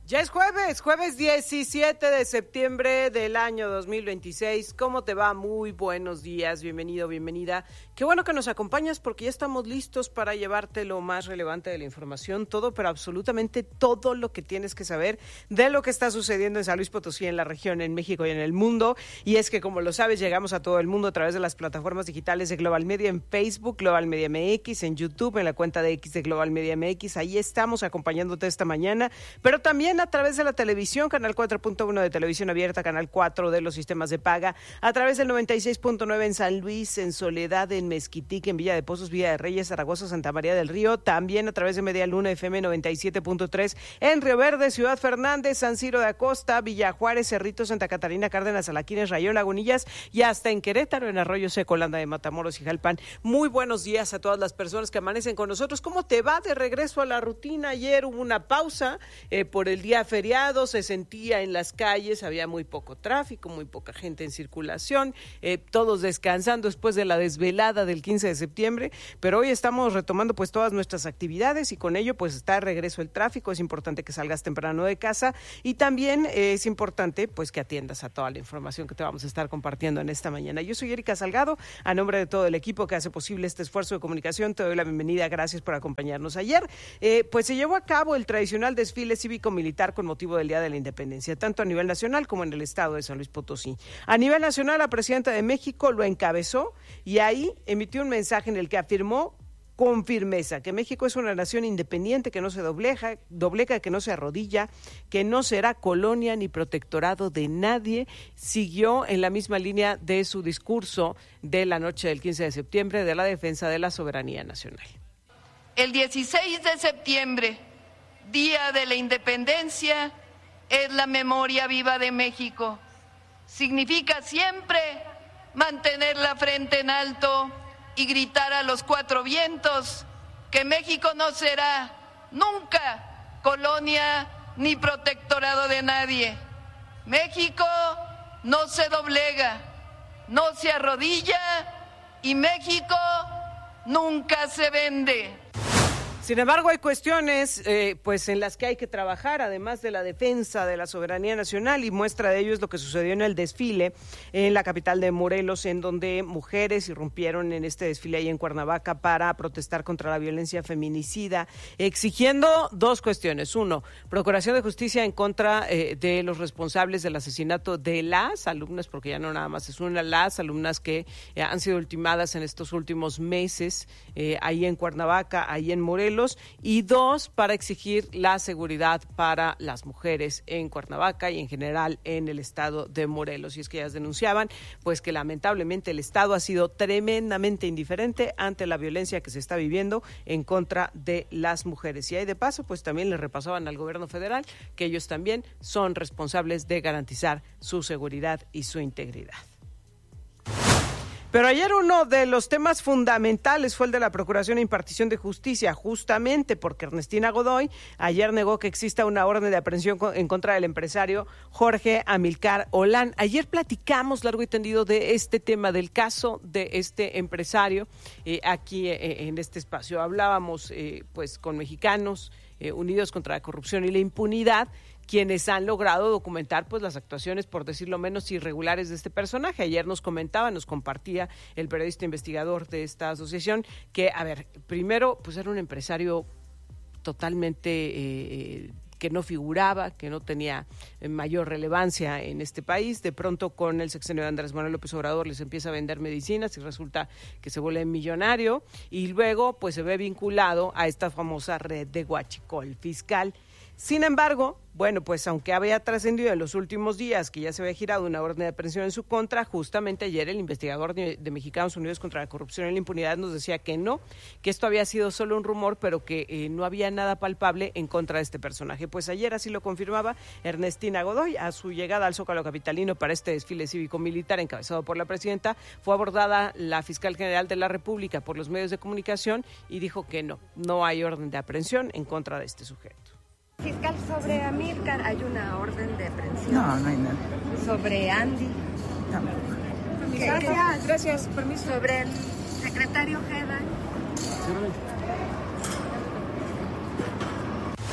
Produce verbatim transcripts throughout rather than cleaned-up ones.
Ya es jueves, jueves diecisiete de septiembre del año dos mil veintiséis. ¿Cómo te va? Muy buenos días, bienvenido, bienvenida. Qué bueno que nos acompañas porque ya estamos listos para llevarte lo más relevante de la información, todo, pero absolutamente todo lo que tienes que saber de lo que está sucediendo en San Luis Potosí, en la región, en México y en el mundo. Y es que, como lo sabes, llegamos a todo el mundo a través de las plataformas digitales de Global Media, en Facebook, Global Media M X, en YouTube, en la cuenta de X de Global Media M X. Ahí estamos acompañándote esta mañana, pero también a través de la televisión, canal cuatro punto uno de televisión abierta, canal cuatro de los sistemas de paga, a través del noventa y seis punto nueve en San Luis, en Soledad, en Mezquitic, en Villa de Pozos, Villa de Reyes, Zaragoza, Santa María del Río, también a través de Media Luna F M noventa y siete punto tres en Río Verde, Ciudad Fernández, San Ciro de Acosta, Villa Juárez, Cerritos, Santa Catarina, Cárdenas, Alaquines, Rayón, Lagunillas y hasta en Querétaro, en Arroyo Seco, Landa de Matamoros y Jalpan. Muy buenos días a todas las personas que amanecen con nosotros. ¿Cómo te va de regreso a la rutina? Ayer hubo una pausa eh, por el día feriado. Se sentía en las calles, había muy poco tráfico, muy poca gente en circulación, eh, todos descansando después de la desvelada del quince de septiembre, pero hoy estamos retomando pues todas nuestras actividades y con ello pues está de regreso el tráfico. Es importante que salgas temprano de casa y también eh, es importante pues que atiendas a toda la información que te vamos a estar compartiendo en esta mañana. Yo soy Erika Salgado, a nombre de todo el equipo que hace posible este esfuerzo de comunicación, te doy la bienvenida, gracias por acompañarnos. Ayer eh, pues se llevó a cabo el tradicional desfile cívico-militar con motivo del Día de la Independencia, tanto a nivel nacional como en el estado de San Luis Potosí. A nivel nacional, la presidenta de México lo encabezó y ahí emitió un mensaje en el que afirmó con firmeza que México es una nación independiente, que no se doblega, doblega, que no se arrodilla, que no será colonia ni protectorado de nadie. Siguió en la misma línea de su discurso de la noche del quince de septiembre de la defensa de la soberanía nacional. El dieciséis de septiembre, Día de la Independencia, es la memoria viva de México. Significa siempre mantener la frente en alto y gritar a los cuatro vientos que México no será nunca colonia ni protectorado de nadie. México no se doblega, no se arrodilla y México nunca se vende. Sin embargo, hay cuestiones eh, pues en las que hay que trabajar, además de la defensa de la soberanía nacional, y muestra de ello es lo que sucedió en el desfile en la capital de Morelos, en donde mujeres irrumpieron en este desfile ahí en Cuernavaca para protestar contra la violencia feminicida, exigiendo dos cuestiones. Uno, procuración de justicia en contra eh, de los responsables del asesinato de las alumnas, porque ya no nada más es una, las alumnas que eh, han sido ultimadas en estos últimos meses eh, ahí en Cuernavaca, ahí en Morelos. Y dos, para exigir la seguridad para las mujeres en Cuernavaca y en general en el estado de Morelos. Y es que ellas denunciaban pues que lamentablemente el estado ha sido tremendamente indiferente ante la violencia que se está viviendo en contra de las mujeres. Y ahí de paso pues también le repasaban al gobierno federal que ellos también son responsables de garantizar su seguridad y su integridad. Pero ayer uno de los temas fundamentales fue el de la Procuración e Impartición de Justicia, justamente porque Ernestina Godoy ayer negó que exista una orden de aprehensión en contra del empresario Jorge Amílcar Olán. Ayer platicamos largo y tendido de este tema, del caso de este empresario, eh, aquí eh, en este espacio. Hablábamos eh, pues con mexicanos eh, unidos contra la corrupción y la impunidad, quienes han logrado documentar pues las actuaciones, por decirlo menos, irregulares de este personaje. Ayer nos comentaba, nos compartía el periodista investigador de esta asociación que, a ver, primero, pues era un empresario totalmente eh, que no figuraba, que no tenía mayor relevancia en este país. De pronto, con el sexenio de Andrés Manuel López Obrador, les empieza a vender medicinas y resulta que se vuelve millonario y luego pues se ve vinculado a esta famosa red de huachicol fiscal. Sin embargo, bueno, pues aunque había trascendido en los últimos días que ya se había girado una orden de aprehensión en su contra, justamente ayer el investigador de, de Mexicanos Unidos contra la Corrupción y la Impunidad nos decía que no, que esto había sido solo un rumor, pero que eh, no había nada palpable en contra de este personaje. Pues ayer así lo confirmaba Ernestina Godoy. A su llegada al Zócalo capitalino para este desfile cívico-militar encabezado por la presidenta, fue abordada la fiscal general de la República por los medios de comunicación y dijo que no, no hay orden de aprehensión en contra de este sujeto. Fiscal, sobre Amílcar, ¿hay una orden de aprehensión? No, no hay nada. ¿Sobre Andy? Tampoco. Gracias, gracias, permiso. ¿Sobre el secretario Ojeda?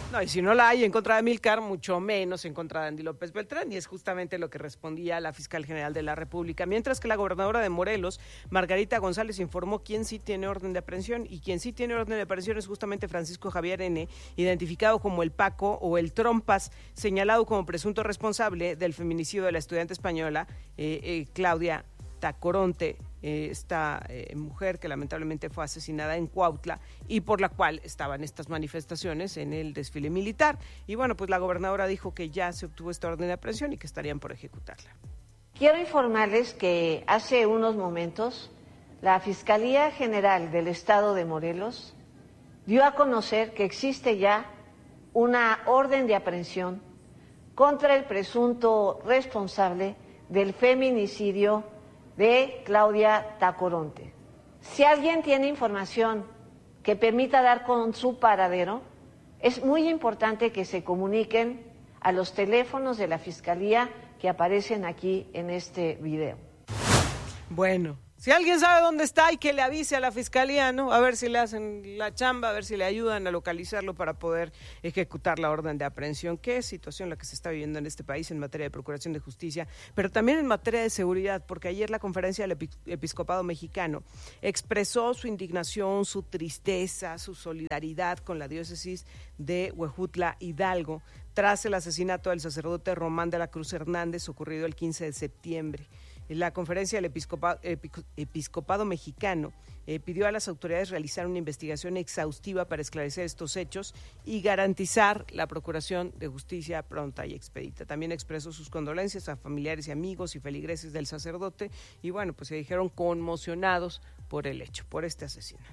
No, y si no la hay en contra de Amílcar, mucho menos en contra de Andy López Beltrán, y es justamente lo que respondía la fiscal general de la República. Mientras que la gobernadora de Morelos, Margarita González, informó quién sí tiene orden de aprehensión, y quien sí tiene orden de aprehensión es justamente Francisco Javier N., identificado como el Paco o el Trompas, señalado como presunto responsable del feminicidio de la estudiante española eh, eh, Claudia Tacoronte, eh, esta eh, mujer que lamentablemente fue asesinada en Cuautla y por la cual estaban estas manifestaciones en el desfile militar. Y bueno, pues la gobernadora dijo que ya se obtuvo esta orden de aprehensión y que estarían por ejecutarla. Quiero informarles que hace unos momentos la Fiscalía General del Estado de Morelos dio a conocer que existe ya una orden de aprehensión contra el presunto responsable del feminicidio de Claudia Tacoronte. Si alguien tiene información que permita dar con su paradero, es muy importante que se comuniquen a los teléfonos de la Fiscalía que aparecen aquí en este video. Bueno, si alguien sabe dónde está y que le avise a la Fiscalía, ¿no? A ver si le hacen la chamba, a ver si le ayudan a localizarlo para poder ejecutar la orden de aprehensión. Qué situación la que se está viviendo en este país en materia de procuración de justicia, pero también en materia de seguridad, porque ayer la Conferencia del Episcopado Mexicano expresó su indignación, su tristeza, su solidaridad con la diócesis de Huejutla, Hidalgo, tras el asesinato del sacerdote Román de la Cruz Hernández ocurrido el quince de septiembre. La Conferencia del Episcopado, Episcopado Mexicano eh, pidió a las autoridades realizar una investigación exhaustiva para esclarecer estos hechos y garantizar la procuración de justicia pronta y expedita. También expresó sus condolencias a familiares y amigos y feligreses del sacerdote y bueno, pues se dijeron conmocionados por el hecho, por este asesinato.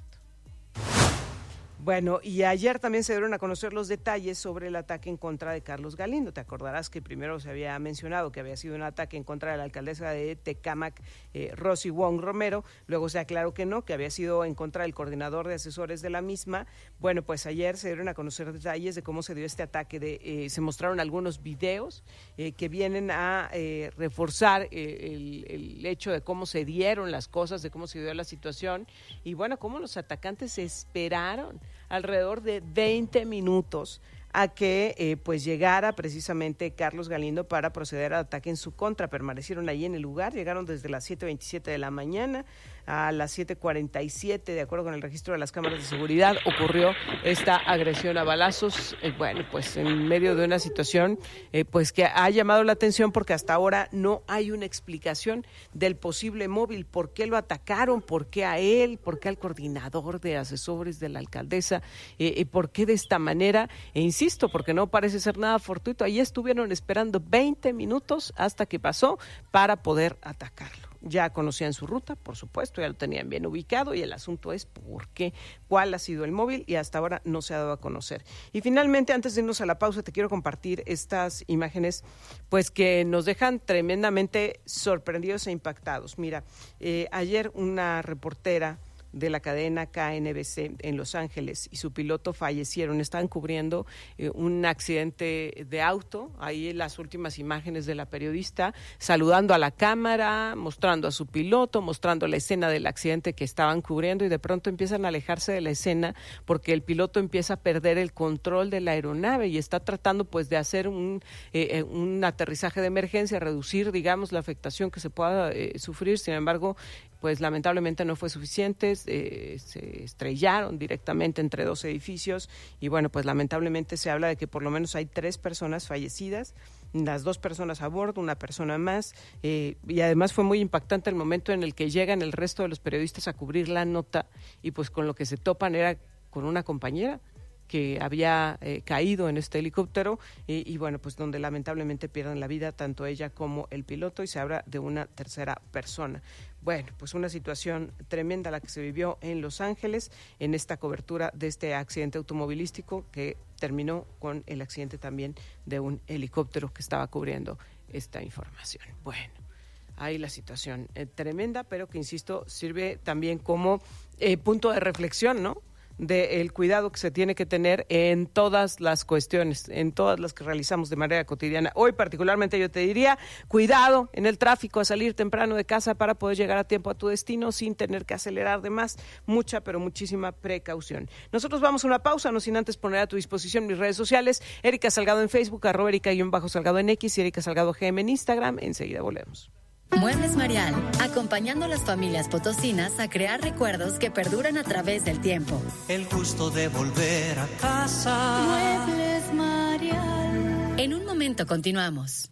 Bueno, y ayer también se dieron a conocer los detalles sobre el ataque en contra de Carlos Galindo. Te acordarás que primero se había mencionado que había sido un ataque en contra de la alcaldesa de Tecámac, eh, Rosy Wong Romero, luego se aclaró que no, que había sido en contra del coordinador de asesores de la misma. Bueno, pues ayer se dieron a conocer detalles de cómo se dio este ataque, de, eh, se mostraron algunos videos eh, que vienen a eh, reforzar eh, el, el hecho de cómo se dieron las cosas, de cómo se dio la situación, y bueno, cómo los atacantes esperaron alrededor de veinte minutos a que eh, pues llegara precisamente Carlos Galindo para proceder al ataque en su contra. Permanecieron allí en el lugar, llegaron desde las siete veintisiete de la mañana a las siete cuarenta y siete, de acuerdo con el registro de las cámaras de seguridad, ocurrió esta agresión a balazos, eh, bueno, pues en medio de una situación eh, pues que ha llamado la atención porque hasta ahora no hay una explicación del posible móvil, por qué lo atacaron, por qué a él, por qué al coordinador de asesores de la alcaldesa, eh, eh, por qué de esta manera, e insisto, porque no parece ser nada fortuito, ahí estuvieron esperando veinte minutos hasta que pasó para poder atacarlo. Ya conocían su ruta, por supuesto, ya lo tenían bien ubicado y el asunto es por qué, cuál ha sido el móvil y hasta ahora no se ha dado a conocer. Y finalmente, antes de irnos a la pausa, te quiero compartir estas imágenes pues que nos dejan tremendamente sorprendidos e impactados. Mira, eh, ayer una reportera de la cadena K N B C en Los Ángeles y su piloto fallecieron, estaban cubriendo eh, un accidente de auto, ahí las últimas imágenes de la periodista saludando a la cámara, mostrando a su piloto, mostrando la escena del accidente que estaban cubriendo y de pronto empiezan a alejarse de la escena porque el piloto empieza a perder el control de la aeronave y está tratando pues de hacer un, eh, un aterrizaje de emergencia, reducir digamos la afectación que se pueda eh, sufrir, sin embargo pues lamentablemente no fue suficiente, eh, se estrellaron directamente entre dos edificios y bueno, pues lamentablemente se habla de que por lo menos hay tres personas fallecidas, las dos personas a bordo, una persona más, eh, y además fue muy impactante el momento en el que llegan el resto de los periodistas a cubrir la nota y pues con lo que se topan era con una compañera que había eh, caído en este helicóptero y, y bueno, pues donde lamentablemente pierden la vida tanto ella como el piloto y se habla de una tercera persona. Bueno, pues una situación tremenda la que se vivió en Los Ángeles en esta cobertura de este accidente automovilístico que terminó con el accidente también de un helicóptero que estaba cubriendo esta información. Bueno, ahí la situación eh, tremenda, pero que insisto, sirve también como eh, punto de reflexión, ¿no? del cuidado que se tiene que tener en todas las cuestiones, en todas las que realizamos de manera cotidiana. Hoy particularmente yo te diría, cuidado en el tráfico, a salir temprano de casa para poder llegar a tiempo a tu destino sin tener que acelerar de más. Mucha, pero muchísima precaución. Nosotros vamos a una pausa, no sin antes poner a tu disposición mis redes sociales, Erika Salgado en Facebook, arroba Erika-Salgado en X y Erika Salgado G M en Instagram. Enseguida volvemos. Muebles Marial, acompañando a las familias potosinas a crear recuerdos que perduran a través del tiempo. El gusto de volver a casa. Muebles Marial. En un momento continuamos.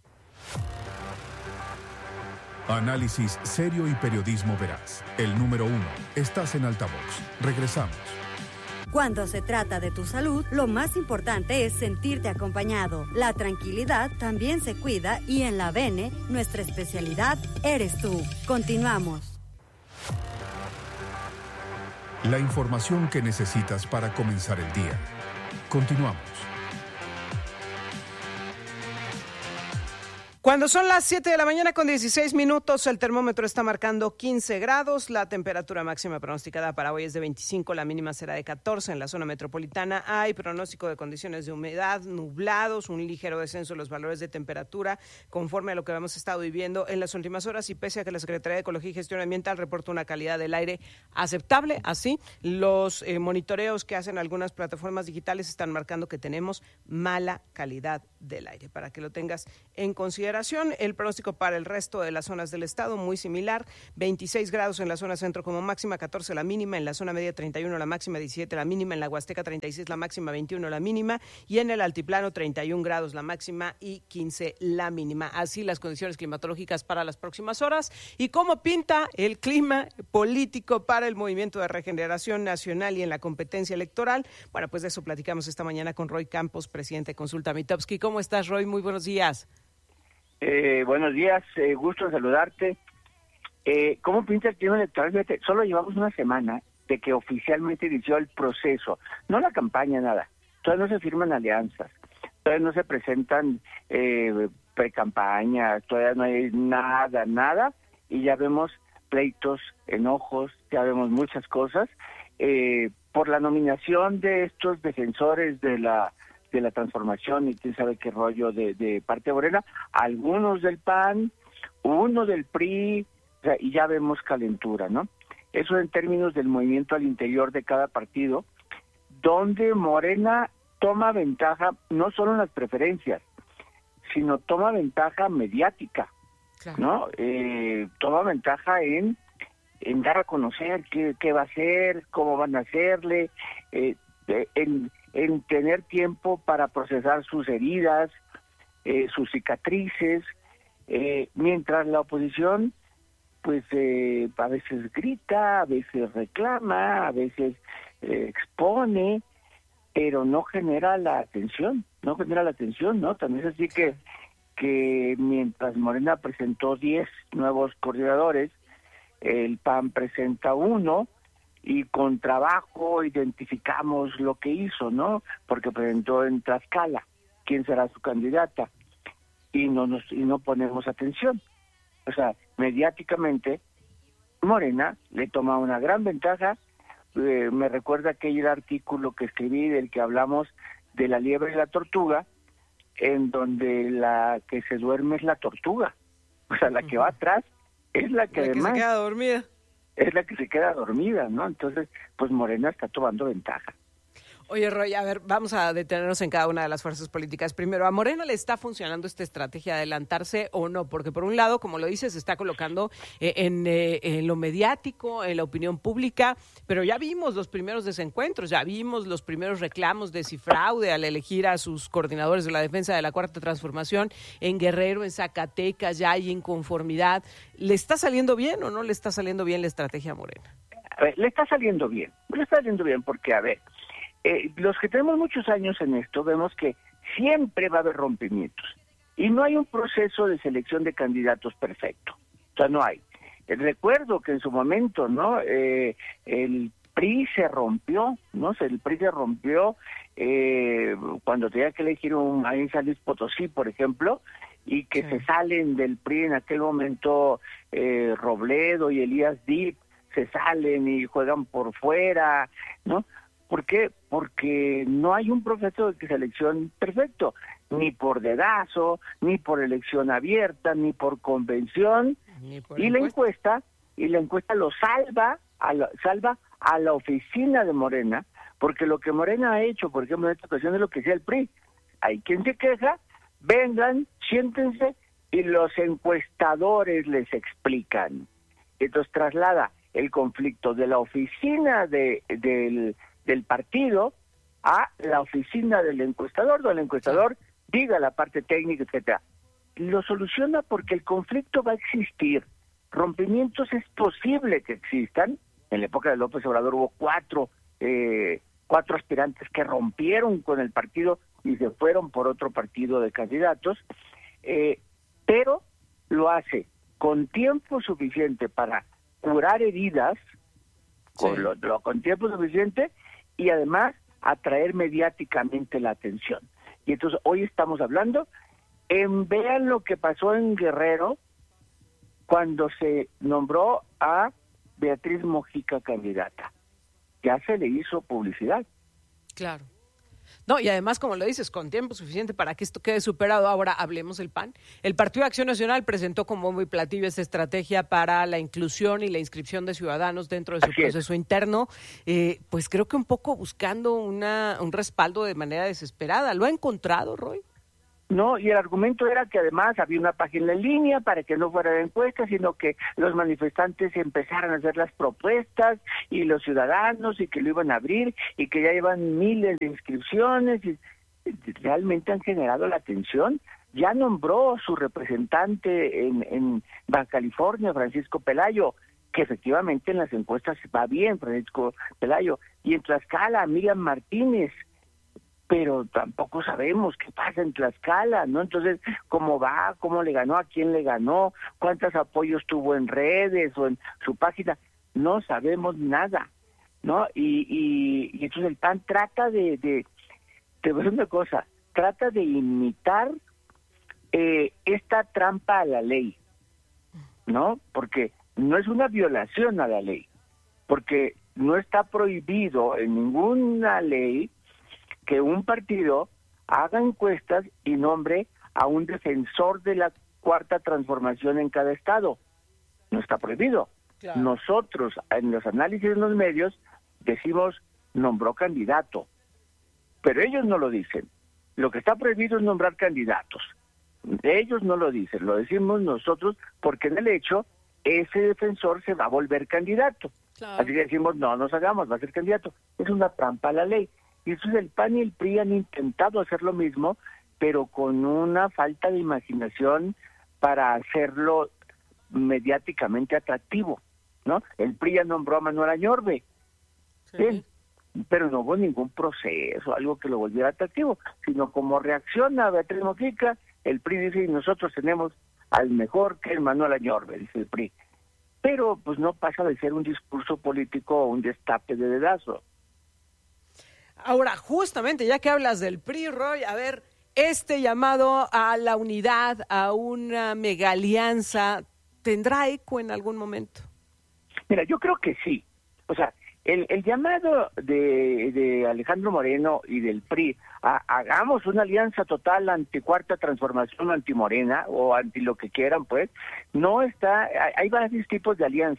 Análisis serio y periodismo veraz. El número uno. Estás en altavoz. Regresamos. Cuando se trata de tu salud, lo más importante es sentirte acompañado. La tranquilidad también se cuida y en la Bene, nuestra especialidad eres tú. Continuamos. La información que necesitas para comenzar el día. Continuamos. Cuando son las siete de la mañana con dieciséis minutos, el termómetro está marcando quince grados, la temperatura máxima pronosticada para hoy es de veinticinco, la mínima será de catorce en la zona metropolitana. Hay pronóstico de condiciones de humedad, nublados, un ligero descenso en los valores de temperatura conforme a lo que hemos estado viviendo en las últimas horas y pese a que la Secretaría de Ecología y Gestión Ambiental reporta una calidad del aire aceptable, así los eh, monitoreos que hacen algunas plataformas digitales están marcando que tenemos mala calidad del aire, para que lo tengas en consideración. El pronóstico para el resto de las zonas del estado muy similar, veintiséis grados en la zona centro como máxima, catorce la mínima, en la zona media treinta y uno la máxima, diecisiete la mínima, en la Huasteca treinta y seis la máxima, veintiuno la mínima y en el altiplano treinta y un grados la máxima y quince la mínima. Así las condiciones climatológicas para las próximas horas y cómo pinta el clima político para el Movimiento de Regeneración Nacional y en la competencia electoral. Bueno, pues de eso platicamos esta mañana con Roy Campos, presidente de Consulta Mitofsky. ¿Cómo estás, Roy? Muy buenos días. Eh, buenos días, eh, gusto en saludarte. Eh, ¿Cómo pinta el clima electoral? Solo llevamos una semana de que oficialmente inició el proceso, no la campaña, nada. Todavía no se firman alianzas, todavía no se presentan eh, pre-campañas, todavía no hay nada, nada, y ya vemos pleitos, enojos, ya vemos muchas cosas. Eh, por la nominación de estos defensores de la de la transformación y quién sabe qué rollo de, de parte de Morena, algunos del P A N, uno del P R I, o sea, y ya vemos calentura, ¿no? Eso en términos del movimiento al interior de cada partido, donde Morena toma ventaja no solo en las preferencias, sino toma ventaja mediática, claro. ¿No? Eh, toma ventaja en, en dar a conocer qué, qué va a hacer, cómo van a hacerle, eh, en en tener tiempo para procesar sus heridas, eh, sus cicatrices, eh, mientras la oposición, pues eh, a veces grita, a veces reclama, a veces eh, expone, pero no genera la atención, no genera la atención, ¿no? También es así que, que mientras Morena presentó diez nuevos coordinadores, el P A N presenta uno, y con trabajo identificamos lo que hizo, ¿no? Porque presentó en Tlaxcala quién será su candidata y no nos y no ponemos atención. O sea, mediáticamente Morena le toma una gran ventaja. Eh, me recuerda aquel artículo que escribí del que hablamos de la liebre y la tortuga, en donde la que se duerme es la tortuga. O sea, la que va atrás es la que la además... que se queda dormida. Es la que se queda dormida, ¿no? Entonces, pues Morena está tomando ventaja. Oye, Roy, a ver, vamos a detenernos en cada una de las fuerzas políticas. Primero, ¿a Morena le está funcionando esta estrategia de adelantarse o no? Porque por un lado, como lo dices, se está colocando eh, en, eh, en lo mediático, en la opinión pública, pero ya vimos los primeros desencuentros, ya vimos los primeros reclamos de si fraude al elegir a sus coordinadores de la defensa de la Cuarta Transformación en Guerrero, en Zacatecas, ya hay inconformidad. ¿Le está saliendo bien o no le está saliendo bien la estrategia a Morena? A ver, le está saliendo bien, le está saliendo bien porque, a ver, Eh, los que tenemos muchos años en esto vemos que siempre va a haber rompimientos y no hay un proceso de selección de candidatos perfecto, o sea, no hay. Eh, recuerdo que en su momento, ¿no? Eh, el P R I se rompió, ¿no? El P R I se rompió eh, cuando tenía que elegir un ahí en San Luis Potosí, por ejemplo, y que sí. se salen del P R I en aquel momento eh, Robledo y Elías Dip, se salen y juegan por fuera, ¿no? ¿Por qué? Porque no hay un proceso de selección perfecto, ni por dedazo, ni por elección abierta, ni por convención, ni por y la encuesta, y la encuesta lo salva, a la, salva a la oficina de Morena, porque lo que Morena ha hecho, por ejemplo, en esta ocasión es lo que decía el P R I. Hay quien se queja, vengan, siéntense, y los encuestadores les explican. Entonces traslada el conflicto de la oficina de, del, del partido a la oficina del encuestador, donde el encuestador diga la parte técnica, etcétera. Lo soluciona porque el conflicto va a existir. Rompimientos es posible que existan. En la época de López Obrador hubo cuatro, eh, cuatro aspirantes que rompieron con el partido y se fueron por otro partido de candidatos, eh, pero lo hace con tiempo suficiente para curar heridas, sí. con, lo, lo, con tiempo suficiente, y además atraer mediáticamente la atención. Y entonces hoy estamos hablando, en vean lo que pasó en Guerrero cuando se nombró a Beatriz Mojica candidata. Ya se le hizo publicidad. Claro. No, y además, como lo dices, con tiempo suficiente para que esto quede superado. Ahora hablemos del P A N. El Partido de Acción Nacional presentó como muy platillo esta estrategia para la inclusión y la inscripción de ciudadanos dentro de su Así proceso es. interno, eh, pues creo que un poco buscando una un respaldo de manera desesperada. ¿Lo ha encontrado, Roy? No, y el argumento era que además había una página en línea para que no fuera de encuesta, sino que los manifestantes empezaran a hacer las propuestas y los ciudadanos y que lo iban a abrir y que ya llevan miles de inscripciones y realmente han generado la atención. Ya nombró su representante en, en Baja California, Francisco Pelayo, que efectivamente en las encuestas va bien, Francisco Pelayo, y en Tlaxcala, Miriam Martínez, pero tampoco sabemos qué pasa en Tlaxcala, ¿no? Entonces, ¿cómo va? ¿Cómo le ganó? ¿A quién le ganó? ¿Cuántos apoyos tuvo en redes o en su página? No sabemos nada, ¿no? Y, y, y entonces el P A N trata de, de, te voy a decir una cosa, trata de imitar eh, esta trampa a la ley, ¿no? Porque no es una violación a la ley, porque no está prohibido en ninguna ley que un partido haga encuestas y nombre a un defensor de la cuarta transformación en cada estado. No está prohibido. Claro. Nosotros, en los análisis en los medios, decimos nombró candidato, pero ellos no lo dicen. Lo que está prohibido es nombrar candidatos. Ellos no lo dicen, lo decimos nosotros porque en el hecho ese defensor se va a volver candidato. Claro. Así que decimos, no nos hagamos, va a ser candidato. Es una trampa a la ley. Y entonces el P A N y el P R I han intentado hacer lo mismo, pero con una falta de imaginación para hacerlo mediáticamente atractivo, ¿no? El P R I ya nombró a Manuel Añorbe, sí. Bien, pero no hubo ningún proceso, algo que lo volviera atractivo, sino como reacciona a Beatriz Mojica, el P R I dice, y nosotros tenemos al mejor que el Manuel Añorbe, dice el P R I. Pero pues no pasa de ser un discurso político o un destape de dedazo. Ahora, justamente, ya que hablas del P R I, Roy, a ver, este llamado a la unidad, a una mega alianza, ¿tendrá eco en algún momento? Mira, yo creo que sí. O sea, el, el llamado de, de Alejandro Moreno y del P R I a hagamos una alianza total anti cuarta transformación, anti Morena o anti lo que quieran, pues, no está, hay, hay varios tipos de alianza.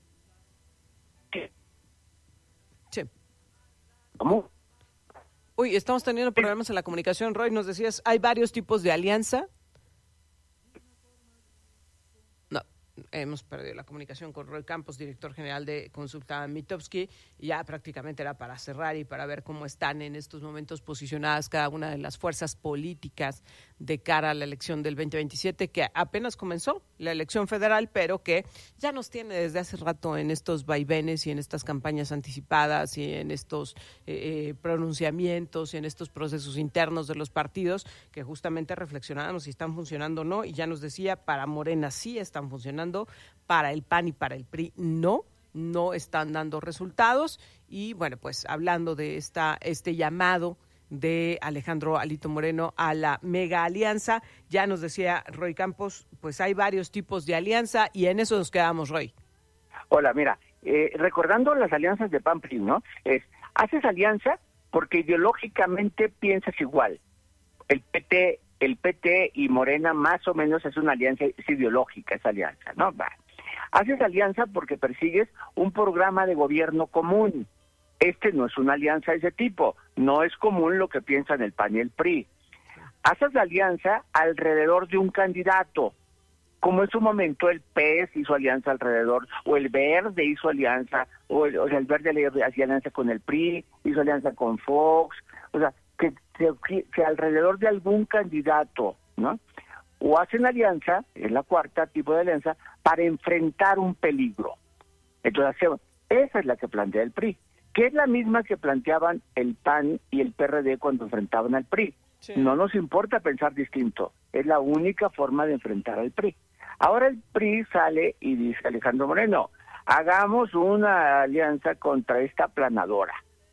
Sí. ¿Cómo? Uy, estamos teniendo problemas en la comunicación, Roy. Nos decías, ¿hay varios tipos de alianza? No, hemos perdido la comunicación con Roy Campos, director general de Consulta Mitofsky. Ya prácticamente era para cerrar y para ver cómo están en estos momentos posicionadas cada una de las fuerzas políticas de cara a la elección del veinte veintisiete, que apenas comenzó la elección federal, pero que ya nos tiene desde hace rato en estos vaivenes y en estas campañas anticipadas y en estos eh, pronunciamientos y en estos procesos internos de los partidos que justamente reflexionábamos si están funcionando o no, y ya nos decía, para Morena sí están funcionando, para el P A N y para el P R I no, no están dando resultados. Y bueno, pues hablando de esta este llamado de Alejandro Alito Moreno a la mega alianza, ya nos decía Roy Campos, pues hay varios tipos de alianza y en eso nos quedamos, Roy. Hola, mira, eh, recordando las alianzas de P A N P R I, ¿no? Es Haces alianza porque ideológicamente piensas igual. El P T, el P T y Morena más o menos es una alianza, es ideológica esa alianza, ¿no? Va. Haces alianza porque persigues un programa de gobierno común. Este no es una alianza de ese tipo, no es común lo que piensan el P A N y el P R I. Haces la alianza alrededor de un candidato, como en su momento el P E S hizo alianza alrededor, o el Verde hizo alianza, o el, o sea, el Verde hacía alianza con el P R I, hizo alianza con Fox, o sea, que, que, que alrededor de algún candidato, ¿no? O hacen alianza, es la cuarta tipo de alianza, para enfrentar un peligro. Entonces, esa es la que plantea el P R I, que es la misma que planteaban el P A N y el P R D cuando enfrentaban al P R I. Sí. No nos importa pensar distinto, es la única forma de enfrentar al P R I. Ahora el P R I sale y dice Alejandro Moreno, hagamos una alianza contra esta aplanadora.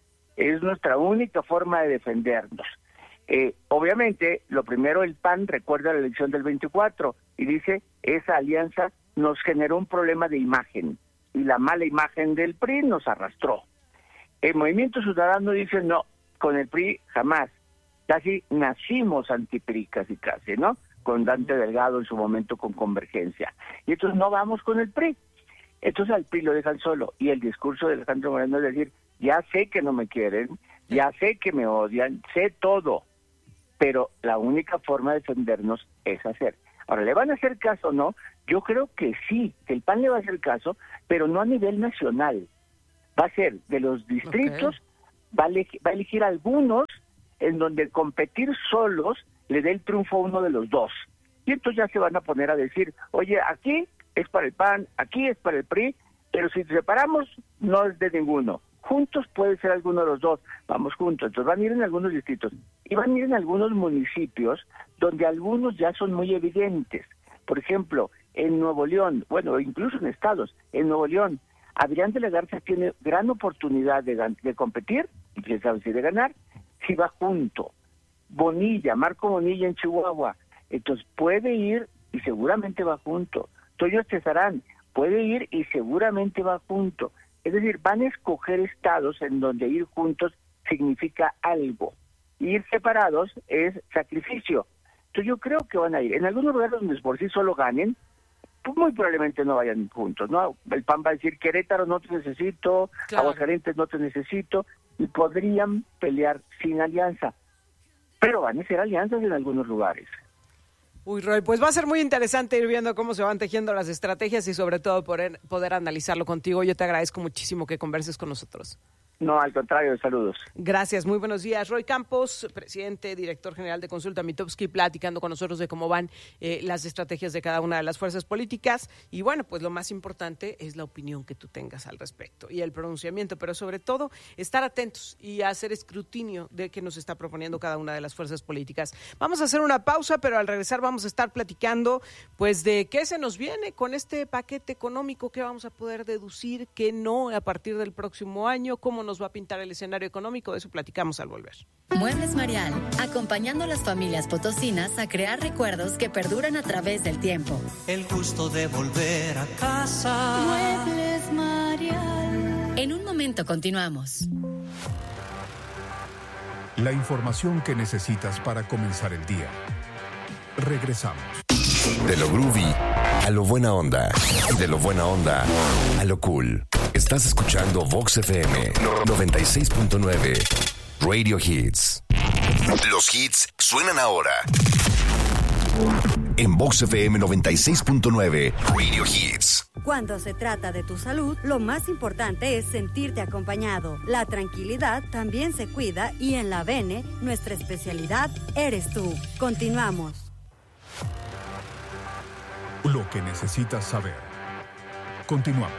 Es nuestra única forma de defendernos. Eh, obviamente, lo primero, el P A N recuerda la elección del veinticuatro y dice, esa alianza nos generó un problema de imagen y la mala imagen del P R I nos arrastró. El Movimiento Ciudadano dice, no, con el P R I jamás. Casi nacimos anti-P R I, casi casi, ¿no? Con Dante Delgado en su momento con Convergencia. Y entonces no vamos con el P R I. Entonces al P R I lo dejan solo. Y el discurso de Alejandro Moreno es decir, ya sé que no me quieren, ya sé que me odian, sé todo, pero la única forma de defendernos es hacer. Ahora, ¿le van a hacer caso o no? Yo creo que sí, que el P A N le va a hacer caso, pero no a nivel nacional. Va a ser de los distritos, okay. va, a elegir, va a elegir algunos en donde competir solos le dé el triunfo a uno de los dos. Y entonces ya se van a poner a decir, oye, aquí es para el P A N, aquí es para el P R I, pero si separamos, no es de ninguno. Juntos puede ser alguno de los dos, vamos juntos. Entonces van a ir en algunos distritos y van a ir en algunos municipios donde algunos ya son muy evidentes. Por ejemplo, en Nuevo León, bueno, incluso en estados, en Nuevo León, Adrián de la Garza tiene gran oportunidad de, de competir, y quién sabe si de ganar, si va junto. Bonilla, Marco Bonilla en Chihuahua, entonces puede ir y seguramente va junto. Toyo Cesarán puede ir y seguramente va junto. Es decir, van a escoger estados en donde ir juntos significa algo. Ir separados es sacrificio. Entonces yo creo que van a ir. En algunos lugares donde por sí solo ganen, pues muy probablemente no vayan juntos, ¿no? El P A N va a decir, Querétaro no te necesito, claro. Aguascalientes no te necesito, y podrían pelear sin alianza. Pero van a ser alianzas en algunos lugares. Uy, Roy, pues va a ser muy interesante ir viendo cómo se van tejiendo las estrategias y sobre todo poder, poder analizarlo contigo. Yo te agradezco muchísimo que converses con nosotros. No, al contrario, saludos. Gracias, muy buenos días. Roy Campos, presidente, director general de Consulta Mitofsky, platicando con nosotros de cómo van eh, las estrategias de cada una de las fuerzas políticas. Y bueno, pues lo más importante es la opinión que tú tengas al respecto y el pronunciamiento, pero sobre todo estar atentos y hacer escrutinio de qué nos está proponiendo cada una de las fuerzas políticas. Vamos a hacer una pausa, pero al regresar vamos a estar platicando pues de qué se nos viene con este paquete económico, qué vamos a poder deducir, qué no a partir del próximo año, cómo nos va a pintar el escenario económico. De eso platicamos al volver. Muebles Marial, acompañando a las familias potosinas a crear recuerdos que perduran a través del tiempo. El gusto de volver a casa. Muebles Marial. En un momento continuamos. La información que necesitas para comenzar el día. Regresamos. De lo groovy a lo buena onda. De lo buena onda a lo cool. Estás escuchando Vox F M noventa y seis punto nueve Radio Hits. Los hits suenan ahora. En Vox F M noventa y seis punto nueve Radio Hits. Cuando se trata de tu salud, lo más importante es sentirte acompañado. La tranquilidad también se cuida y en la Bene, nuestra especialidad eres tú. Continuamos. Lo que necesitas saber. Continuamos.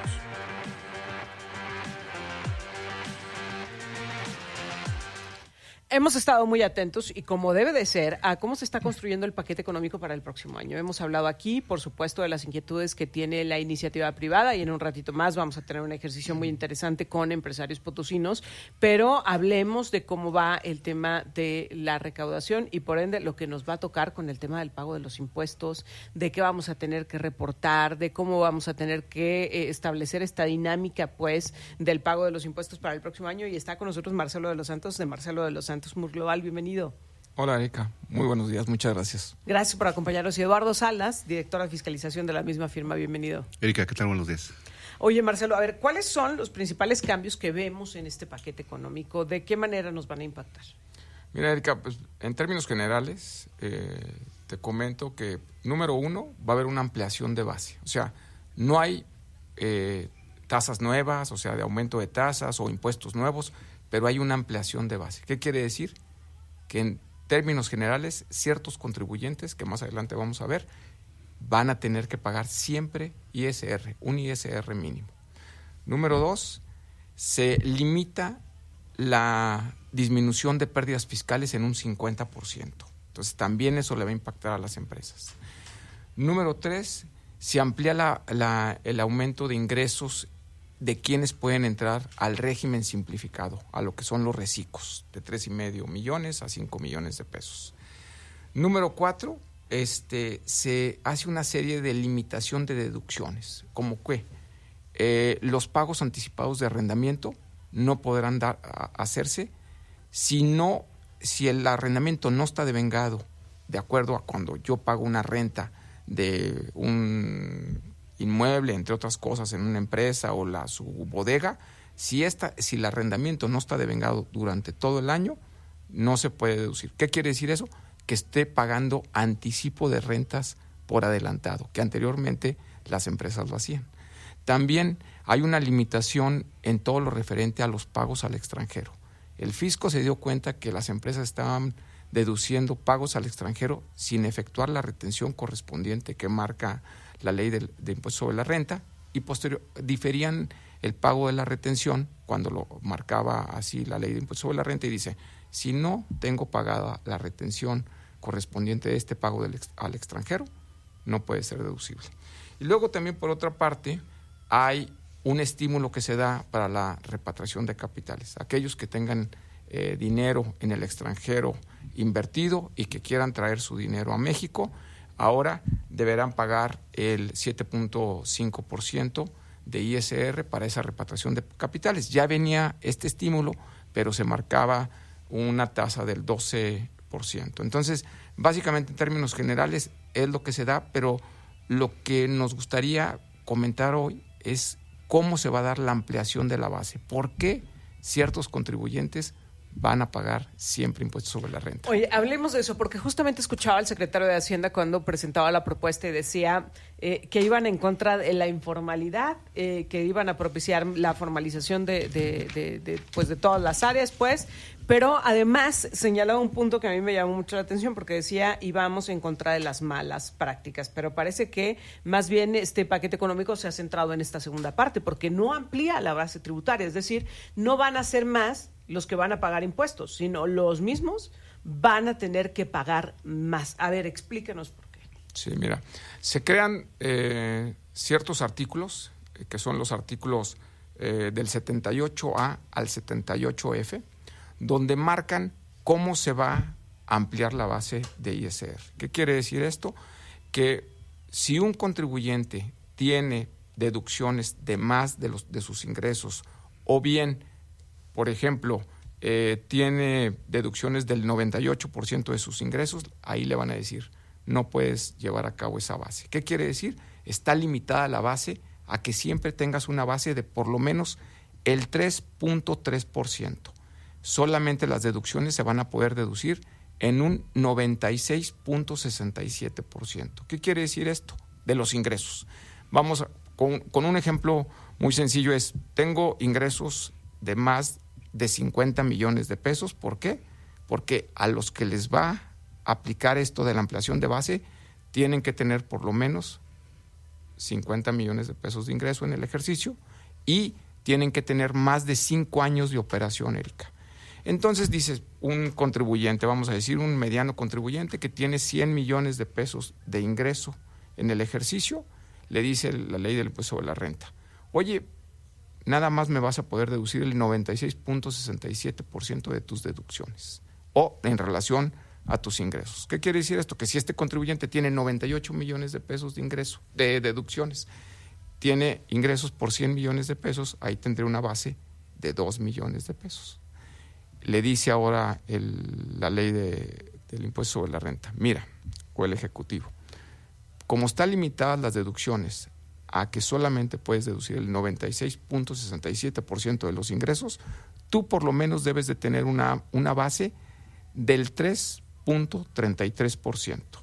Hemos estado muy atentos y como debe de ser a cómo se está construyendo el paquete económico para el próximo año. Hemos hablado aquí, por supuesto, de las inquietudes que tiene la iniciativa privada y en un ratito más vamos a tener un ejercicio muy interesante con empresarios potosinos, pero hablemos de cómo va el tema de la recaudación y por ende lo que nos va a tocar con el tema del pago de los impuestos, de qué vamos a tener que reportar, de cómo vamos a tener que eh, establecer esta dinámica pues del pago de los impuestos para el próximo año y está con nosotros Marcelo de los Santos de Marcelo de los Santos Mur Global, bienvenido. Hola Erika, muy buenos días, muchas gracias. Gracias por acompañarnos. Y Eduardo Salas, director de fiscalización de la misma firma, bienvenido. Erika, ¿qué tal? Buenos días. Oye Marcelo, a ver, ¿cuáles son los principales cambios que vemos en este paquete económico? ¿De qué manera nos van a impactar? Mira Erika, pues en términos generales eh, te comento que número uno va a haber una ampliación de base, o sea, no hay eh, tasas nuevas, o sea, de aumento de tasas o impuestos nuevos, pero hay una ampliación de base. ¿Qué quiere decir? Que en términos generales, ciertos contribuyentes, que más adelante vamos a ver, van a tener que pagar siempre I S R, un I S R mínimo. Número dos, se limita la disminución de pérdidas fiscales en un cincuenta por ciento. Entonces, también eso le va a impactar a las empresas. Número tres, se amplía la, la, el aumento de ingresos de quienes pueden entrar al régimen simplificado, a lo que son los recicos, de tres y medio millones a cinco millones de pesos. Número cuatro, este, se hace una serie de limitación de deducciones, como que eh, los pagos anticipados de arrendamiento no podrán dar, a, hacerse si no, si el arrendamiento no está devengado de acuerdo a cuando yo pago una renta de un inmueble, entre otras cosas, en una empresa o la su bodega, si esta, si el arrendamiento no está devengado durante todo el año, no se puede deducir. ¿Qué quiere decir eso? Que esté pagando anticipo de rentas por adelantado, que anteriormente las empresas lo hacían. También hay una limitación en todo lo referente a los pagos al extranjero. El fisco se dio cuenta que las empresas estaban deduciendo pagos al extranjero sin efectuar la retención correspondiente que marca la ley de, de impuesto sobre la renta y posterior diferían el pago de la retención cuando lo marcaba así la ley de impuesto sobre la renta y dice, si no tengo pagada la retención correspondiente de este pago del ex, al extranjero, no puede ser deducible. Y luego también por otra parte hay un estímulo que se da para la repatriación de capitales. Aquellos que tengan eh, dinero en el extranjero invertido y que quieran traer su dinero a México, ahora deberán pagar el siete punto cinco por ciento de I S R para esa repatriación de capitales. Ya venía este estímulo, pero se marcaba una tasa del doce por ciento. Entonces, básicamente en términos generales es lo que se da, pero lo que nos gustaría comentar hoy es cómo se va a dar la ampliación de la base. ¿Por qué ciertos contribuyentes van a pagar siempre impuestos sobre la renta? Oye, hablemos de eso, porque justamente escuchaba al secretario de Hacienda cuando presentaba la propuesta y decía eh, que iban en contra de la informalidad, eh, que iban a propiciar la formalización de, de, de, de, pues de todas las áreas, pues, pero además señalaba un punto que a mí me llamó mucho la atención porque decía íbamos en contra de las malas prácticas, pero parece que más bien este paquete económico se ha centrado en esta segunda parte porque no amplía la base tributaria, es decir, no van a ser más los que van a pagar impuestos, sino los mismos van a tener que pagar más. A ver, explíquenos por qué. Sí, mira, se crean eh, ciertos artículos, eh, que son los artículos eh, del setenta y ocho A al setenta y ocho F, donde marcan cómo se va a ampliar la base de I S R. ¿Qué quiere decir esto? Que si un contribuyente tiene deducciones de más de, los, de sus ingresos o bien por ejemplo, eh, tiene deducciones del noventa y ocho por ciento de sus ingresos, ahí le van a decir, no puedes llevar a cabo esa base. ¿Qué quiere decir? Está limitada la base a que siempre tengas una base de por lo menos el tres punto tres por ciento. Solamente las deducciones se van a poder deducir en un noventa y seis punto sesenta y siete por ciento. ¿Qué quiere decir esto? De los ingresos. Vamos a, con, con un ejemplo muy sencillo es, tengo ingresos de más de cincuenta millones de pesos. ¿Por qué? Porque a los que les va a aplicar esto de la ampliación de base tienen que tener por lo menos cincuenta millones de pesos de ingreso en el ejercicio y tienen que tener más de cinco años de operación, Erika. Entonces dices, un contribuyente, vamos a decir un mediano contribuyente que tiene cien millones de pesos de ingreso en el ejercicio, le dice la ley del impuesto sobre la renta, oye, nada más me vas a poder deducir el noventa y seis punto sesenta y siete por ciento de tus deducciones o en relación a tus ingresos. ¿Qué quiere decir esto? Que si este contribuyente tiene noventa y ocho millones de pesos de ingreso, de deducciones, tiene ingresos por cien millones de pesos, ahí tendré una base de dos millones de pesos. Le dice ahora el, la ley de, del impuesto sobre la renta, mira, o el ejecutivo, como están limitadas las deducciones a que solamente puedes deducir el noventa y seis punto sesenta y siete por ciento de los ingresos, tú por lo menos debes de tener una, una base del tres punto treinta y tres por ciento.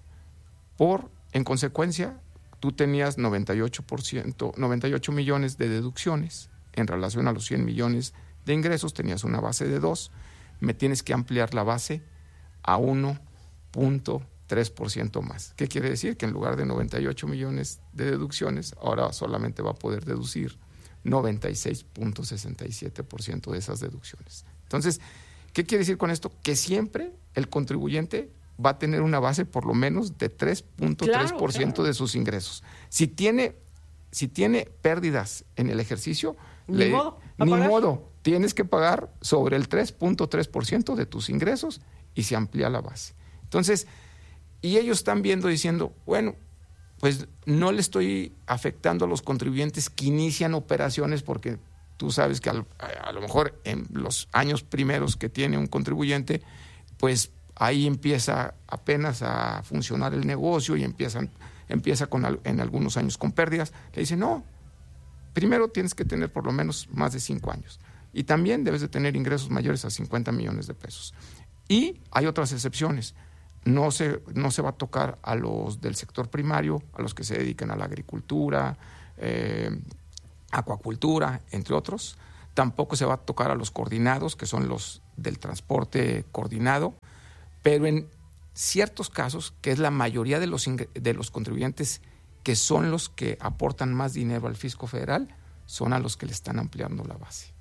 Por, en consecuencia, tú tenías noventa y ocho por ciento, noventa y ocho millones de deducciones en relación a los cien millones de ingresos, tenías una base de dos, me tienes que ampliar la base a uno punto tres por ciento más. ¿Qué quiere decir? Que en lugar de noventa y ocho millones de deducciones, ahora solamente va a poder deducir noventa y seis punto sesenta y siete por ciento de esas deducciones. Entonces, ¿qué quiere decir con esto? Que siempre el contribuyente va a tener una base por lo menos de tres punto tres por ciento claro, claro. de sus ingresos. Si tiene, si tiene pérdidas en el ejercicio, ni, le, modo, ni modo, tienes que pagar sobre el tres punto tres por ciento de tus ingresos y se amplía la base. Entonces, y ellos están viendo diciendo, bueno, pues no le estoy afectando a los contribuyentes que inician operaciones porque tú sabes que a, a lo mejor en los años primeros que tiene un contribuyente, pues ahí empieza apenas a funcionar el negocio y empiezan, empieza con, en algunos años con pérdidas. Le dicen, no, primero tienes que tener por lo menos más de cinco años y también debes de tener ingresos mayores a cincuenta millones de pesos. Y hay otras excepciones. No se, no se va a tocar a los del sector primario, a los que se dedican a la agricultura, eh, acuacultura, entre otros. Tampoco se va a tocar a los coordinados, que son los del transporte coordinado, pero en ciertos casos, que es la mayoría de los, de los contribuyentes que son los que aportan más dinero al fisco federal, son a los que le están ampliando la base.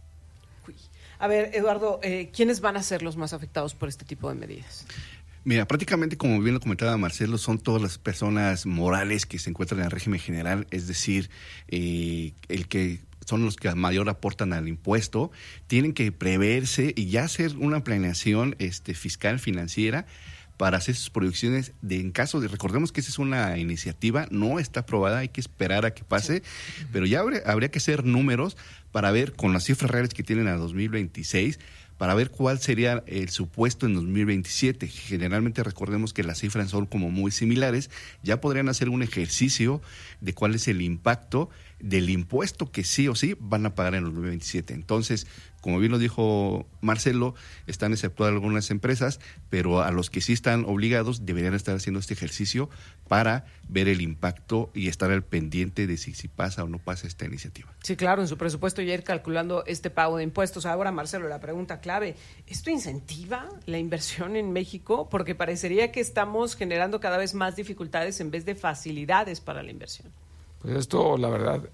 A ver, Eduardo, eh, ¿quiénes van a ser los más afectados por este tipo de medidas? Mira, prácticamente, como bien lo comentaba Marcelo, son todas las personas morales que se encuentran en el régimen general, es decir, eh, el que son los que mayor aportan al impuesto, tienen que preverse y ya hacer una planeación este, fiscal, financiera, para hacer sus proyecciones de en caso de, recordemos que esa es una iniciativa, no está aprobada, hay que esperar a que pase, sí. Pero ya habría, habría que hacer números para ver con las cifras reales que tienen a dos mil veintiséis, para ver cuál sería el supuesto en dos mil veintisiete. Generalmente recordemos que las cifras son como muy similares, ya podrían hacer un ejercicio de cuál es el impacto del impuesto que sí o sí van a pagar en el dos mil veintisiete. Entonces, como bien lo dijo Marcelo, están exceptuadas algunas empresas, pero a los que sí están obligados deberían estar haciendo este ejercicio para ver el impacto y estar al pendiente de si, si pasa o no pasa esta iniciativa. Sí, claro, en su presupuesto ya ir calculando este pago de impuestos. Ahora, Marcelo, la pregunta clave, ¿esto incentiva la inversión en México? Porque parecería que estamos generando cada vez más dificultades en vez de facilidades para la inversión. Pues esto, la verdad,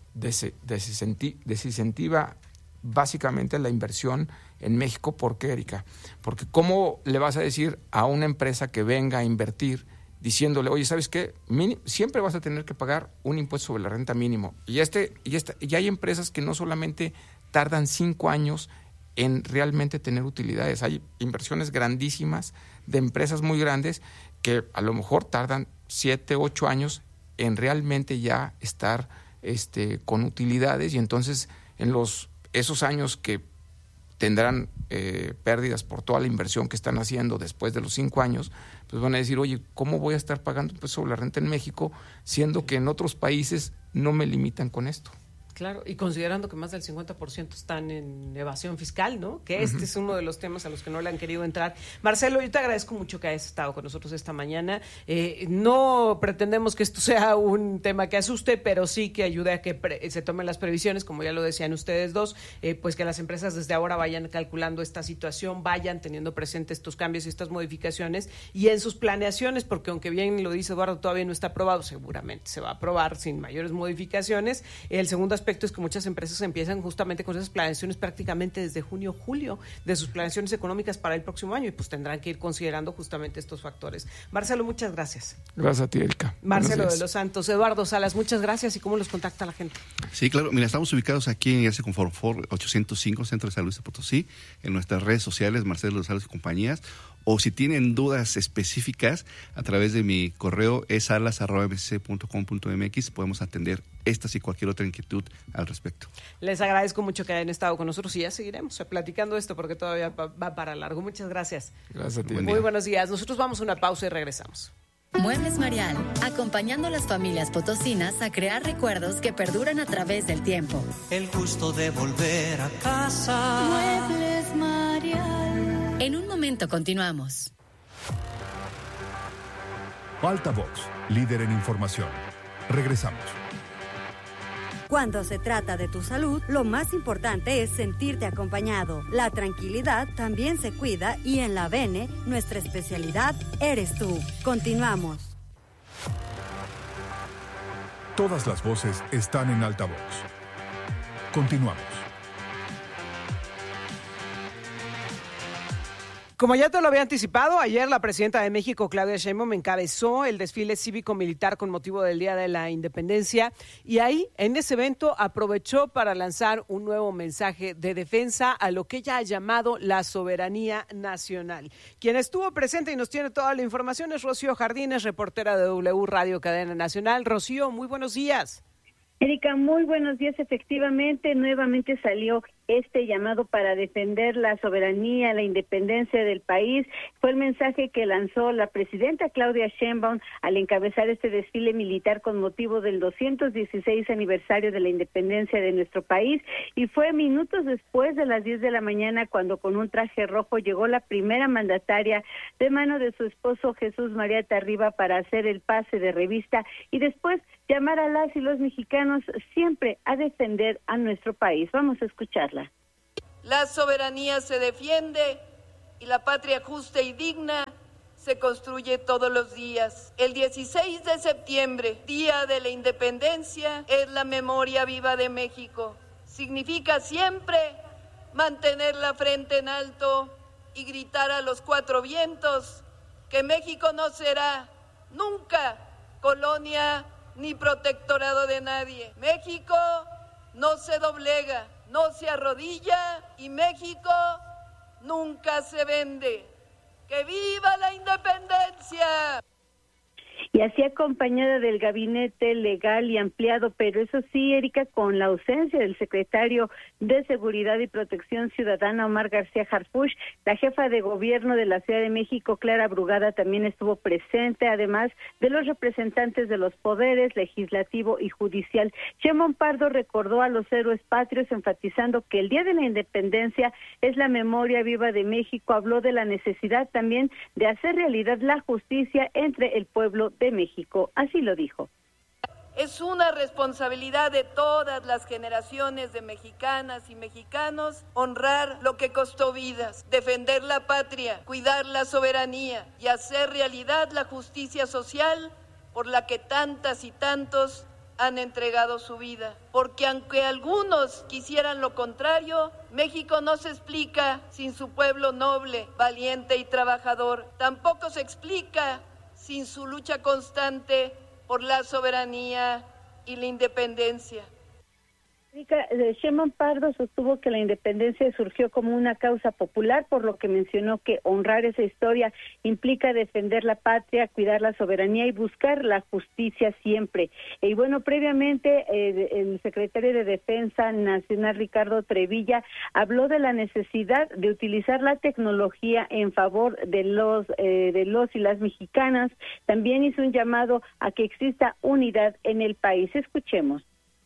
desincentiva básicamente la inversión en México. ¿Por qué, Erika? Porque ¿cómo le vas a decir a una empresa que venga a invertir diciéndole, oye, ¿sabes qué? Mini- siempre vas a tener que pagar un impuesto sobre la renta mínimo. Y este y esta, y hay empresas que no solamente tardan cinco años en realmente tener utilidades. Hay inversiones grandísimas de empresas muy grandes que a lo mejor tardan siete, ocho años en realmente ya estar este, con utilidades, y entonces en los esos años que tendrán eh, pérdidas por toda la inversión que están haciendo después de los cinco años, pues van a decir, oye, ¿cómo voy a estar pagando pues, sobre la renta en México, siendo que en otros países no me limitan con esto? Claro, y considerando que más del cincuenta por ciento están en evasión fiscal, ¿no? Que este uh-huh. es uno de los temas a los que no le han querido entrar. Marcelo, yo te agradezco mucho que hayas estado con nosotros esta mañana. Eh, no pretendemos que esto sea un tema que asuste, pero sí que ayude a que pre- se tomen las previsiones, como ya lo decían ustedes dos, eh, pues que las empresas desde ahora vayan calculando esta situación, vayan teniendo presentes estos cambios y estas modificaciones, y en sus planeaciones, porque aunque bien lo dice Eduardo, todavía no está aprobado, seguramente se va a aprobar sin mayores modificaciones. El segundo aspecto aspecto es que muchas empresas empiezan justamente con esas planeaciones prácticamente desde junio, julio, de sus planeaciones económicas para el próximo año, y pues tendrán que ir considerando justamente estos factores. Marcelo, muchas gracias. Gracias a ti, Erika. Marcelo de los Santos. Eduardo Salas, muchas gracias. ¿Y cómo los contacta la gente? Sí, claro. Mira, estamos ubicados aquí en García Conforfor ochocientos cinco, Centro de Salud de Potosí, en nuestras redes sociales, Marcelo de los Salas y compañías. O si tienen dudas específicas, a través de mi correo es salas arroba m c c punto com punto m x, podemos atender estas y cualquier otra inquietud al respecto. Les agradezco mucho que hayan estado con nosotros y ya seguiremos platicando esto porque todavía va para largo. Muchas gracias. Gracias a ti. Muy buenos días. Nosotros vamos a una pausa y regresamos. Muebles Marial, acompañando a las familias potosinas a crear recuerdos que perduran a través del tiempo. El gusto de volver a casa. Muebles Marial. En un momento continuamos. Altavox, líder en información. Regresamos. Cuando se trata de tu salud, lo más importante es sentirte acompañado. La tranquilidad también se cuida y en la V N, nuestra especialidad eres tú. Continuamos. Todas las voces están en Altavox. Continuamos. Como ya te lo había anticipado, ayer la presidenta de México, Claudia Sheinbaum, encabezó el desfile cívico-militar con motivo del Día de la Independencia y ahí, en ese evento, aprovechó para lanzar un nuevo mensaje de defensa a lo que ella ha llamado la soberanía nacional. Quien estuvo presente y nos tiene toda la información es Rocío Jardines, reportera de W Radio Cadena Nacional. Rocío, muy buenos días. Erika, muy buenos días. Efectivamente, nuevamente salió este llamado para defender la soberanía, la independencia del país. Fue el mensaje que lanzó la presidenta Claudia Sheinbaum al encabezar este desfile militar con motivo del doscientos dieciséis aniversario de la independencia de nuestro país, y fue minutos después de las diez de la mañana cuando con un traje rojo llegó la primera mandataria de mano de su esposo Jesús María Tarriba para hacer el pase de revista y después llamar a las y los mexicanos siempre a defender a nuestro país. Vamos a escucharla. La soberanía se defiende y la patria justa y digna se construye todos los días. El dieciséis de septiembre, Día de la Independencia, es la memoria viva de México. Significa siempre mantener la frente en alto y gritar a los cuatro vientos que México no será nunca colonia ni protectorado de nadie. México no se doblega, no se arrodilla y México nunca se vende. ¡Que viva la independencia! Y así acompañada del gabinete legal y ampliado, pero eso sí, Erika, con la ausencia del secretario de Seguridad y Protección Ciudadana, Omar García Harfuch, la jefa de gobierno de la Ciudad de México, Clara Brugada, también estuvo presente, además de los representantes de los poderes legislativo y judicial. Sheinbaum Pardo recordó a los héroes patrios, enfatizando que el Día de la Independencia es la memoria viva de México. Habló de la necesidad también de hacer realidad la justicia entre el pueblo de México, así lo dijo. Es una responsabilidad de todas las generaciones de mexicanas y mexicanos honrar lo que costó vidas, defender la patria, cuidar la soberanía y hacer realidad la justicia social por la que tantas y tantos han entregado su vida. Porque aunque algunos quisieran lo contrario, México no se explica sin su pueblo noble, valiente y trabajador. Tampoco se explica sin su lucha constante por la soberanía y la independencia. Sheinbaum Pardo sostuvo que la independencia surgió como una causa popular, por lo que mencionó que honrar esa historia implica defender la patria, cuidar la soberanía y buscar la justicia siempre. Y bueno, previamente eh, el secretario de Defensa Nacional, Ricardo Trevilla, habló de la necesidad de utilizar la tecnología en favor de los, eh, de los y las mexicanas. También hizo un llamado a que exista unidad en el país. Escuchemos.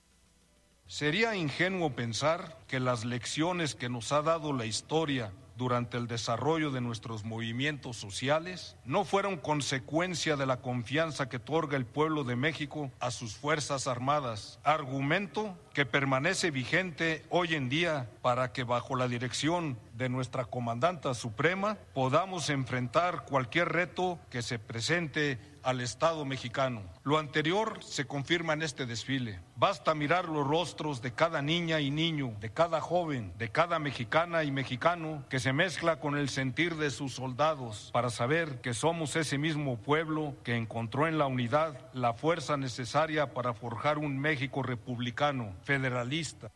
Sería ingenuo pensar que las lecciones que nos ha dado la historia durante el desarrollo de nuestros movimientos sociales no fueron consecuencia de la confianza que otorga el pueblo de México a sus Fuerzas Armadas, argumento que permanece vigente hoy en día para que bajo la dirección de nuestra comandanta suprema, podamos enfrentar cualquier reto que se presente al Estado mexicano. Lo anterior se confirma en este desfile. Basta mirar los rostros de cada niña y niño, de cada joven, de cada mexicana y mexicano que se mezcla con el sentir de sus soldados para saber que somos ese mismo pueblo que encontró en la unidad la fuerza necesaria para forjar un México republicano, federalista.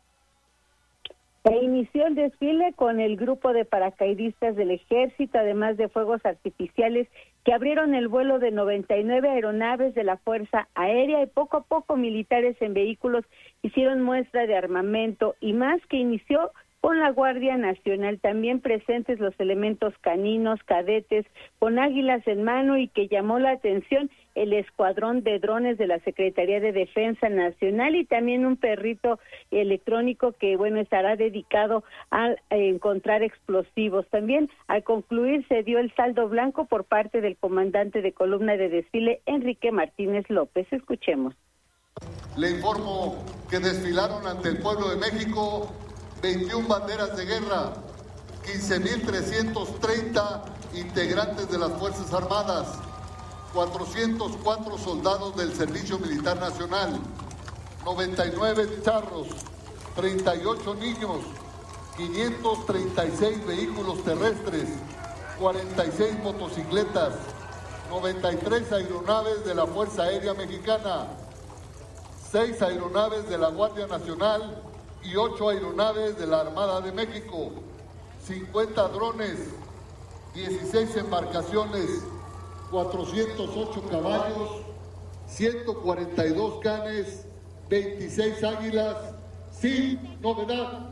E inició el desfile con el grupo de paracaidistas del ejército, además de fuegos artificiales que abrieron el vuelo de noventa y nueve aeronaves de la Fuerza Aérea, y poco a poco militares en vehículos hicieron muestra de armamento y más, que inició con la Guardia Nacional, también presentes los elementos caninos, cadetes, con águilas en mano, y que llamó la atención el escuadrón de drones de la Secretaría de Defensa Nacional, y también un perrito electrónico que, bueno, estará dedicado a encontrar explosivos. También, al concluir, se dio el saldo blanco por parte del comandante de columna de desfile, Enrique Martínez López. Escuchemos. Le informo que desfilaron ante el pueblo de México veintiuna banderas de guerra, quince mil trescientos treinta integrantes de las Fuerzas Armadas, cuatrocientos cuatro soldados del Servicio Militar Nacional, noventa y nueve charros, treinta y ocho niños, quinientos treinta y seis vehículos terrestres, cuarenta y seis motocicletas, noventa y tres aeronaves de la Fuerza Aérea Mexicana, seis aeronaves de la Guardia Nacional y ocho aeronaves de la Armada de México, cincuenta drones, dieciséis embarcaciones, cuatrocientos ocho caballos, ciento cuarenta y dos canes, veintiséis águilas, sin novedad.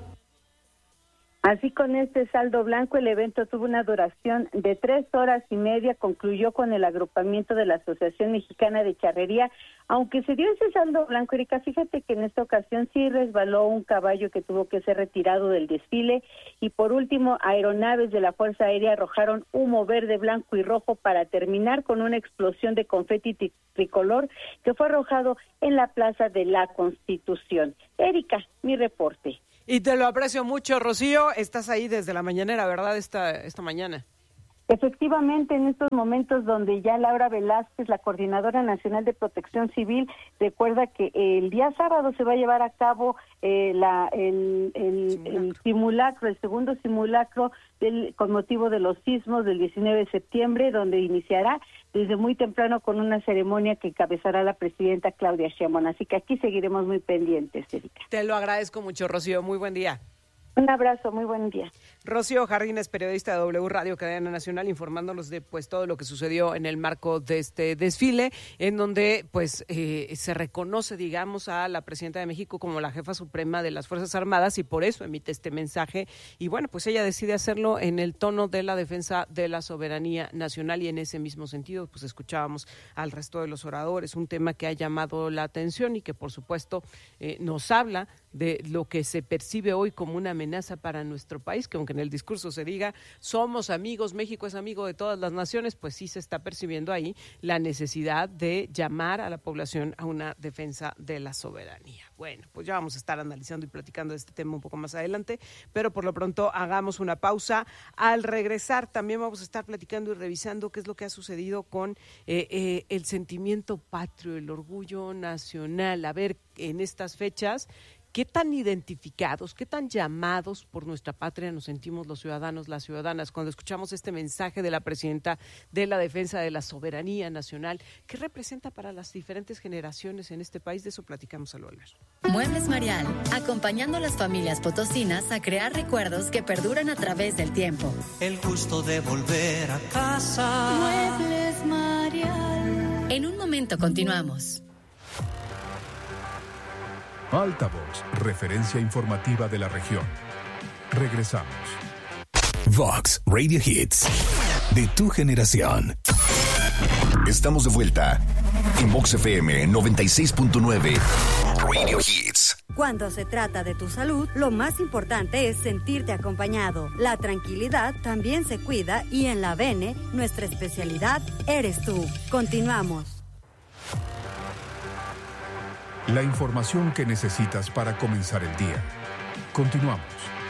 Así, con este saldo blanco, el evento tuvo una duración de tres horas y media, concluyó con el agrupamiento de la Asociación Mexicana de Charrería. Aunque se dio ese saldo blanco, Erika, fíjate que en esta ocasión sí resbaló un caballo que tuvo que ser retirado del desfile, y por último, aeronaves de la Fuerza Aérea arrojaron humo verde, blanco y rojo para terminar con una explosión de confeti tricolor que fue arrojado en la Plaza de la Constitución. Erika, mi reporte. Y te lo aprecio mucho, Rocío. Estás ahí desde la mañanera, ¿verdad? Esta, esta mañana. Efectivamente, en estos momentos donde ya Laura Velázquez, la Coordinadora Nacional de Protección Civil, recuerda que el día sábado se va a llevar a cabo eh, la, el, el, el simulacro, el segundo simulacro del, con motivo de los sismos del diecinueve de septiembre, donde iniciará desde muy temprano con una ceremonia que encabezará la presidenta Claudia Sheinbaum. Así que aquí seguiremos muy pendientes, Erika. Te lo agradezco mucho, Rocío. Muy buen día. Un abrazo, muy buen día. Rocío Jardines, periodista de W Radio Cadena Nacional, informándonos de pues todo lo que sucedió en el marco de este desfile, en donde pues eh, se reconoce, digamos, a la presidenta de México como la jefa suprema de las Fuerzas Armadas, y por eso emite este mensaje. Y bueno, pues ella decide hacerlo en el tono de la defensa de la soberanía nacional, y en ese mismo sentido pues escuchábamos al resto de los oradores, un tema que ha llamado la atención y que por supuesto eh, nos habla de lo que se percibe hoy como una amenaza para nuestro país, que aunque en el discurso se diga somos amigos, México es amigo de todas las naciones, pues sí se está percibiendo ahí la necesidad de llamar a la población a una defensa de la soberanía. Bueno, pues ya vamos a estar analizando y platicando de este tema un poco más adelante, pero por lo pronto hagamos una pausa. Al regresar también vamos a estar platicando y revisando qué es lo que ha sucedido con eh, eh, el sentimiento patrio, el orgullo nacional. A ver, en estas fechas, ¿qué tan identificados, qué tan llamados por nuestra patria nos sentimos los ciudadanos, las ciudadanas, cuando escuchamos este mensaje de la presidenta de la defensa de la soberanía nacional? ¿Qué representa para las diferentes generaciones en este país? De eso platicamos al volver. Muebles Marial, acompañando a las familias potosinas a crear recuerdos que perduran a través del tiempo. El gusto de volver a casa. Muebles Marial. En un momento continuamos. Altavox, referencia informativa de la región. Regresamos. Vox Radio Hits, de tu generación. Estamos de vuelta en Vox F M noventa y seis punto nueve Radio Hits. Cuando se trata de tu salud, lo más importante es sentirte acompañado. La tranquilidad también se cuida, y en la V N, nuestra especialidad eres tú. Continuamos. La información que necesitas para comenzar el día. Continuamos.